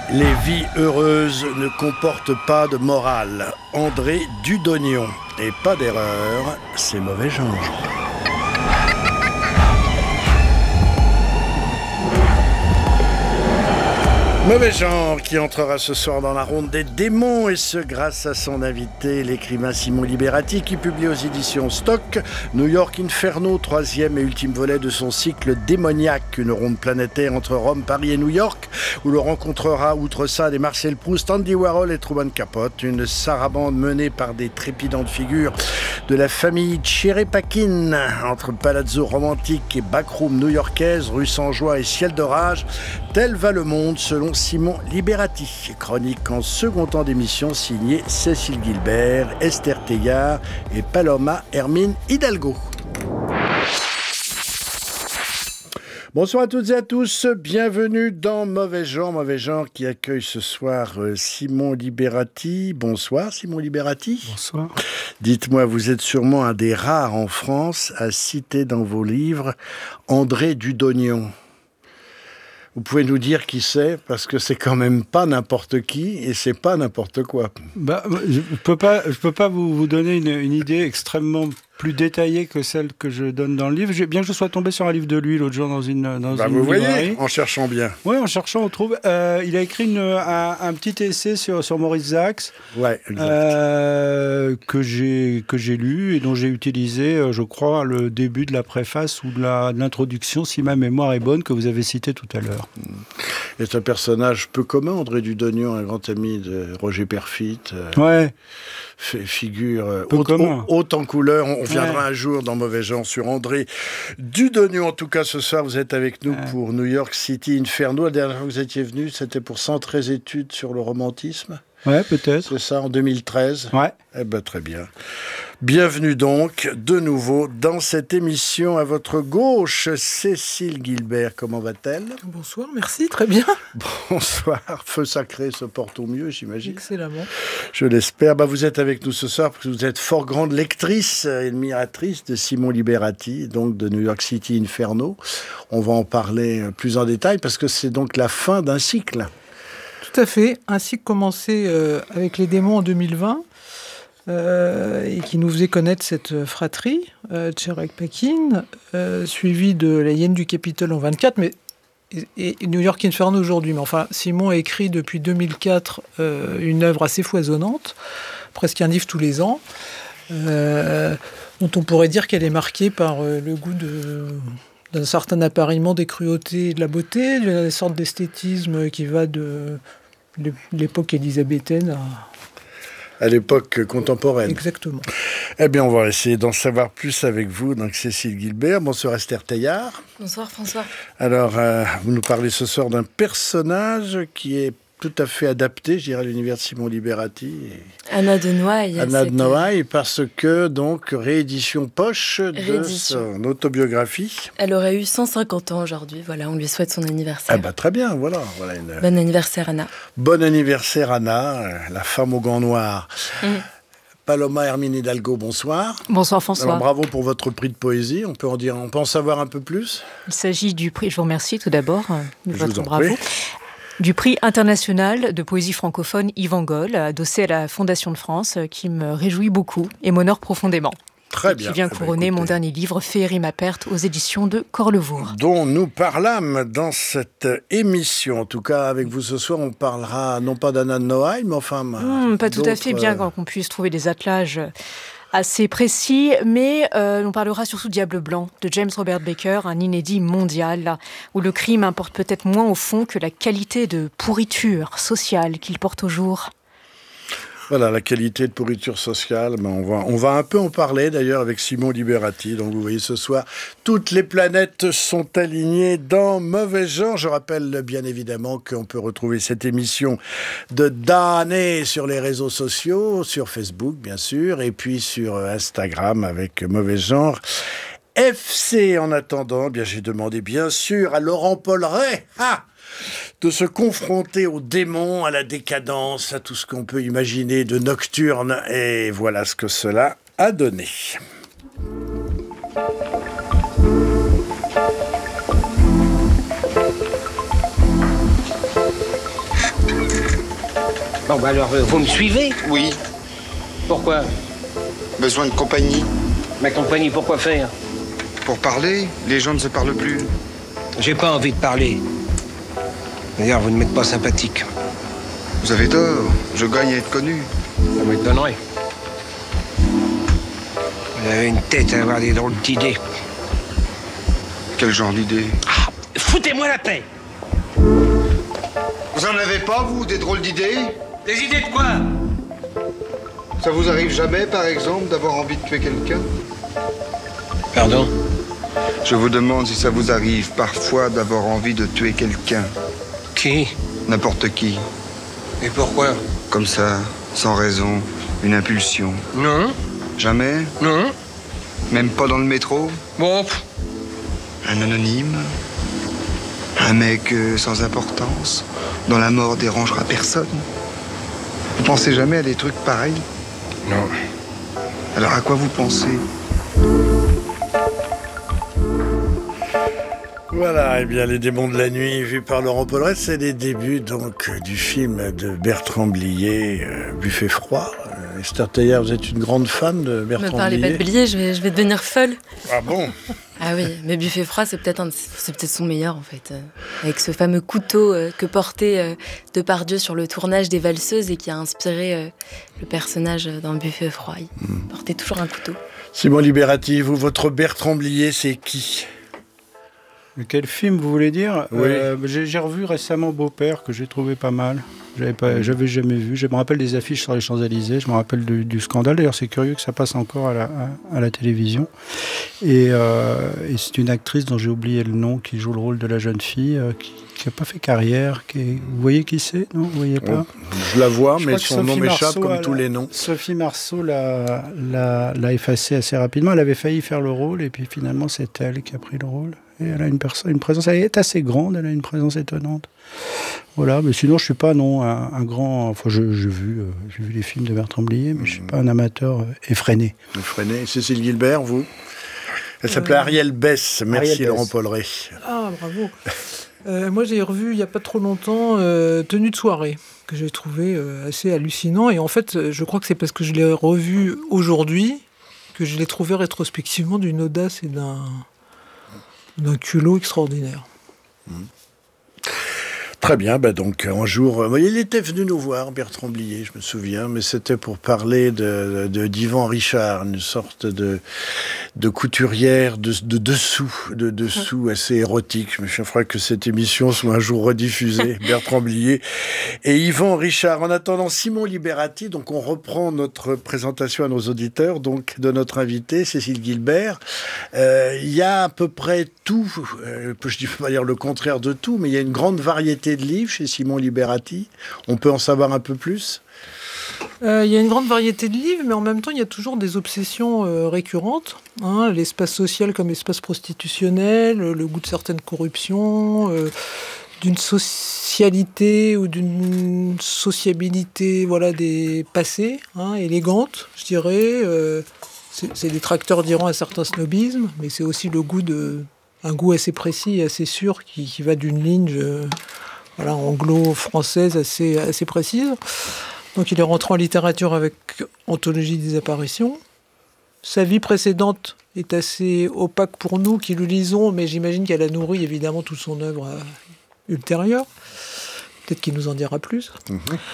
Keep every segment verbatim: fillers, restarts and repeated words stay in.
Les vies heureuses ne comportent pas de morale. André Dudognon. Et pas d'erreur, c'est mauvais genre. Mauvais genre qui entrera ce soir dans la ronde des démons, et ce grâce à son invité, l'écrivain Simon Liberati, qui publie aux éditions Stock New York Inferno, troisième et ultime volet de son cycle démoniaque, une ronde planétaire entre Rome, Paris et New York, où l'on rencontrera, outre ça, des Marcel Proust, Andy Warhol et Truman Capote, une sarabande menée par des trépidantes figures de la famille Tcherepakin, entre palazzo romantique et backroom new-yorkaise, rue sans joie et ciel d'orage. Tel va le monde selon Simon Liberati. Chronique en second temps d'émission signée Cécile Gilbert, Esther Teillard et Paloma Hermine Hidalgo. Bonsoir à toutes et à tous, bienvenue dans Mauvais Genre, Mauvais Genre qui accueille ce soir Simon Liberati. Bonsoir Simon Liberati. Bonsoir. Dites-moi, vous êtes sûrement un des rares en France à citer dans vos livres André Dudognon. Vous pouvez nous dire qui c'est, parce que c'est quand même pas n'importe qui et c'est pas n'importe quoi. Bah, je peux pas, je peux pas vous, vous donner une, une idée extrêmement plus détaillée que celle que je donne dans le livre. J'ai, bien que je sois tombé sur un livre de lui l'autre jour dans une dans bah une vous librairie. Voyez, en cherchant bien. Oui, en cherchant, on trouve. Euh, il a écrit une, un, un petit essai sur, sur Maurice Zaks, ouais, exact. Euh, que j'ai que j'ai lu et dont j'ai utilisé, je crois, le début de la préface ou de, la, de l'introduction, si ma mémoire est bonne, que vous avez cité tout à l'heure. C'est un personnage peu commun, André Dudognon, un grand ami de Roger Perfit. Euh, ouais. F- figure euh, haute, haute, haute en couleur. On, on viendra ouais. un jour dans Mauvais Genre sur André Dudognon. En tout cas, ce soir, vous êtes avec nous ouais. pour New York City Inferno. La dernière fois que vous étiez venu, c'était pour cent treize études sur le romantisme. Ouais, peut-être. C'est ça, en deux mille treize. Ouais. Eh ben, très bien. Bienvenue donc, de nouveau, dans cette émission. À votre gauche, Cécile Gilbert, comment va-t-elle ? Bonsoir, merci, très bien. Bonsoir, feu sacré se porte au mieux, j'imagine. Excellemment. Je l'espère. Bah, vous êtes avec nous ce soir parce que vous êtes fort grande lectrice et admiratrice de Simon Liberati, donc de New York City Inferno. On va en parler plus en détail parce que c'est donc la fin d'un cycle. Tout à fait, un cycle commencé euh, avec les démons en deux mille vingt. Euh, et qui nous faisait connaître cette fratrie, euh, Tcherepakin, euh, suivie de la hyène du Capitole en vingt-quatre, mais, et, et New York Inferno aujourd'hui. Mais enfin, Simon a écrit depuis deux mille quatre euh, une œuvre assez foisonnante, presque un livre tous les ans, euh, dont on pourrait dire qu'elle est marquée par euh, le goût de, d'un certain appariement des cruautés et de la beauté, d'une sorte d'esthétisme qui va de l'époque élisabéthaine à... à l'époque contemporaine. Exactement. Eh bien, on va essayer d'en savoir plus avec vous, donc Cécile Gilbert. Bonsoir Esther Teillard. Bonsoir François. Alors, euh, vous nous parlez ce soir d'un personnage qui est tout à fait adapté, je dirais, à l'univers de Simon Liberati. Et Anna de Noailles. Anna de Noailles, parce que, donc, réédition poche de réédition. son autobiographie. Elle aurait eu cent cinquante ans aujourd'hui, voilà, on lui souhaite son anniversaire. Ah bah, très bien, voilà. voilà une... Bon anniversaire Anna. Bon anniversaire Anna, la femme au gants noirs. Mmh. Paloma Hermine Hidalgo, bonsoir. Bonsoir François. Alors, bravo pour votre prix de poésie, on peut en dire, on peut en savoir un peu plus ? Il s'agit du prix, je vous remercie tout d'abord de je votre bravo. Prie. Du prix international de poésie francophone Yvan Goll, adossé à la Fondation de France, qui me réjouit beaucoup et m'honore profondément. Très bien. Qui vient couronner eh ben, mon dernier livre, Féerie ma perte, aux éditions de Corlevour. Dont nous parlâmes dans cette émission. En tout cas, avec vous ce soir, on parlera non pas d'Anna de Noailles, mais enfin... Mmh, pas tout à fait, bien euh... qu'on puisse trouver des attelages assez précis, mais euh, on parlera surtout Diable Blanc, de James Robert Baker, un inédit mondial, là, où le crime importe peut-être moins au fond que la qualité de pourriture sociale qu'il porte au jour. Voilà, la qualité de pourriture sociale, ben on, va, on va un peu en parler d'ailleurs avec Simon Liberati. Donc vous voyez ce soir, toutes les planètes sont alignées dans Mauvais Genre. Je rappelle bien évidemment qu'on peut retrouver cette émission de damnée sur les réseaux sociaux, sur Facebook bien sûr, et puis sur Instagram avec Mauvais Genre F C. En attendant, bien j'ai demandé bien sûr à Laurent Polleret, ah de se confronter aux démons, à la décadence, à tout ce qu'on peut imaginer de nocturne. Et voilà ce que cela a donné. Bon, bah alors, euh, vous me suivez? Oui. Pourquoi? Besoin de compagnie. Ma compagnie, pourquoi faire? Pour parler, les gens ne se parlent plus. J'ai pas envie de parler. D'ailleurs, vous ne m'êtes pas sympathique. Vous avez tort. Je gagne à être connu. Ça m'étonnerait. Vous avez une tête à avoir des drôles d'idées. Quel genre d'idée? Ah, foutez-moi la paix! Vous en avez pas, vous, des drôles d'idées? Des idées de quoi? Ça vous arrive jamais, par exemple, d'avoir envie de tuer quelqu'un? Pardon? Je vous demande si ça vous arrive parfois d'avoir envie de tuer quelqu'un. Qui? N'importe qui. Et pourquoi? Comme ça, sans raison, une impulsion. Non. Jamais? Non. Même pas dans le métro? Bon. Pff. Un anonyme? Un mec euh, sans importance, dont la mort dérangera personne? Vous pensez jamais à des trucs pareils? Non. Alors à quoi vous pensez? Voilà, eh bien, Les démons de la nuit, vus par Laurent Polleret, c'est les débuts donc du film de Bertrand Blier, euh, Buffet froid. Euh, Esther Taillard, vous êtes une grande fan de Bertrand Blier? Ne me parlez pas de Blier, je vais, je vais devenir folle. Ah bon? Ah oui, mais Buffet froid, c'est peut-être, un, c'est peut-être son meilleur, en fait. Euh, avec ce fameux couteau euh, que portait euh, Depardieu sur le tournage des Valseuses et qui a inspiré euh, le personnage dans Buffet froid. Il mm. portait toujours un couteau. Simon Liberati, vous, votre Bertrand Blier, c'est qui? Quel film vous voulez dire? Oui. euh, j'ai, j'ai revu récemment Beau-Père, que j'ai trouvé pas mal. J'avais pas, j'avais jamais vu. Je me rappelle des affiches sur les Champs-Élysées. Je me rappelle du, du scandale. D'ailleurs, c'est curieux que ça passe encore à la, à, à la télévision. Et, euh, et c'est une actrice dont j'ai oublié le nom qui joue le rôle de la jeune fille euh, qui n'a pas fait carrière. Qui est... Vous voyez qui c'est? Non, vous voyez pas? Je la vois, je mais son nom m'échappe Marceau, comme la... tous les noms. Sophie Marceau l'a, l'a, l'a effacé assez rapidement. Elle avait failli faire le rôle et puis finalement, c'est elle qui a pris le rôle. Et elle a une, perso- une présence, elle est assez grande, elle a une présence étonnante. Voilà, mais sinon je suis pas non un, un grand. Enfin, je, j'ai vu, euh, j'ai vu les films de Bertrand Blier, mais je suis pas un amateur euh, effréné. Effréné. Cécile Gilbert, vous? Elle s'appelait euh... Ariel Bess. Merci Ariel Laurent Polleret. Ah bravo. euh, moi j'ai revu il y a pas trop longtemps euh, Tenue de soirée, que j'ai trouvé euh, assez hallucinant. Et en fait, je crois que c'est parce que je l'ai revu aujourd'hui que je l'ai trouvé rétrospectivement d'une audace et d'un d'un culot extraordinaire. Mmh. Très bien, bah donc un jour, euh, il était venu nous voir, Bertrand Blier, je me souviens, mais c'était pour parler de, de d'Yvan Richard, une sorte de, de couturière de, de dessous, de dessous assez érotique. Je me ferai que cette émission soit un jour rediffusée, Bertrand Blier et Yvan Richard. En attendant, Simon Liberati, donc on reprend notre présentation à nos auditeurs, donc de notre invité, Cécile Gilbert. Euh, il y a à peu près tout, euh, je ne peux pas dire le contraire de tout, mais il y a une grande variété de livres chez Simon Liberati. On peut en savoir un peu plus? Euh, il y a une grande variété de livres, mais en même temps, il y a toujours des obsessions euh, récurrentes. Hein, l'espace social comme espace prostitutionnel, le goût de certaines corruptions, euh, d'une socialité ou d'une sociabilité voilà, des passés, hein, élégante, je dirais. Euh, c'est, c'est des détracteurs diront un certain snobisme, mais c'est aussi le goût de, un goût assez précis et assez sûr qui, qui va d'une ligne... Je, Voilà, anglo-française assez, assez précise. Donc il est rentré en littérature avec Anthologie des apparitions. Sa vie précédente est assez opaque pour nous qui le lisons, mais j'imagine qu'elle a nourri évidemment toute son œuvre euh, ultérieure. Peut-être qu'il nous en dira plus. Mmh.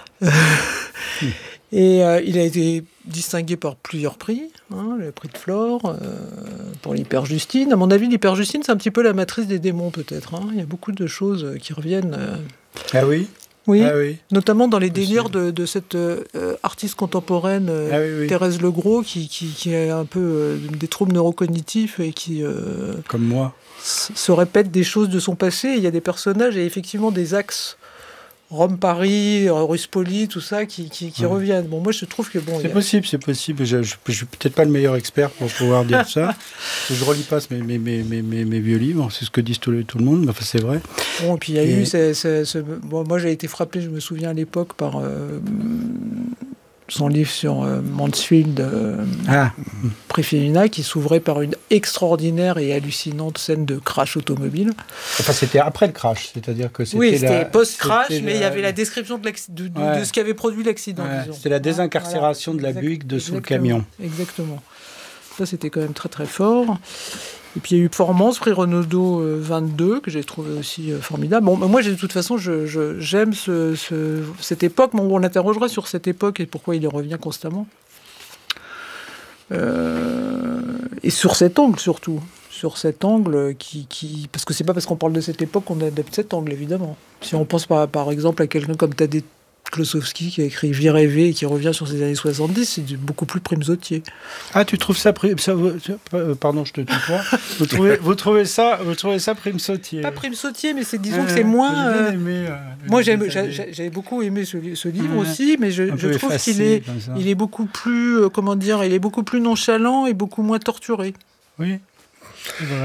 mmh. Et euh, il a été distingué par plusieurs prix, hein, le prix de Flore, euh, pour l'Hyperjustine. À mon avis, l'Hyperjustine, c'est un petit peu la matrice des démons, peut-être. Hein. Il y a beaucoup de choses qui reviennent. Euh... Ah oui oui, ah oui, notamment dans les délires de, de cette euh, artiste contemporaine, euh, ah oui, oui. Thérèse Legros, qui, qui, qui a un peu euh, des troubles neurocognitifs et qui... Euh, Comme moi. S- se répète des choses de son passé. Il y a des personnages et effectivement des axes Rome-Paris, Ruspoli, tout ça, qui, qui, qui ouais. reviennent. Bon, moi, je trouve que bon... C'est a... possible, c'est possible. Je ne suis peut-être pas le meilleur expert pour pouvoir dire ça. Je ne relis pas mes, mes, mes, mes, mes, mes vieux livres, c'est ce que disent tout le, tout le monde, mais enfin, c'est vrai. Bon, et puis il y a et... eu... Ce, ce, ce... Bon, moi, j'ai été frappé, je me souviens à l'époque, par... Euh, son livre sur euh, Mansfield, euh, ah. Pré-Féminin, qui s'ouvrait par une extraordinaire et hallucinante scène de crash automobile. Enfin, c'était après le crash, c'est-à-dire que c'était... Oui, c'était la... post-crash, c'était mais la... il y avait la description de, de, de, ouais. de ce qui avait produit l'accident. Ouais, c'était la désincarcération voilà. de la Buick de sous le camion. Exactement. Ça, c'était quand même très très fort. Et puis il y a eu Performance, prix Renaudot euh, vingt-deux, que j'ai trouvé aussi euh, formidable. Bon, moi, j'ai, de toute façon, je, je, j'aime ce, ce, cette époque. Bon, on interrogera sur cette époque et pourquoi il y revient constamment. Euh, et sur cet angle, surtout. Sur cet angle qui... qui parce que c'est pas parce qu'on parle de cette époque qu'on adapte cet angle, évidemment. Si on pense par, par exemple à quelqu'un comme Tadeusz Klosowski qui a écrit Vie rêvée et qui revient sur ces années soixante-dix, c'est beaucoup plus Prime-Sautier. Ah, tu trouves ça, ça pardon, je te tutoie. Vous trouvez, vous trouvez ça, vous trouvez ça Prime-Sautier? Pas Prime-Sautier, mais c'est, disons euh, que c'est moins. Euh, aimé, euh, moi, j'aime, j'avais, j'avais beaucoup aimé ce, ce livre euh, aussi, mais je, je trouve effacé, qu'il est, il est beaucoup plus, euh, comment dire, il est beaucoup plus nonchalant et beaucoup moins torturé. Oui. Voilà.